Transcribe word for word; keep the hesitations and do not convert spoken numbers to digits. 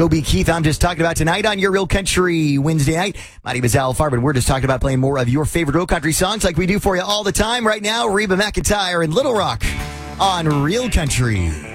Toby Keith, I'm just talking about tonight on your Real Country Wednesday night. My name is Al Farben. We're just talking about playing more of your favorite Real Country songs like we do for you all the time. Right now, Reba McEntire and Little Rock on Real Country.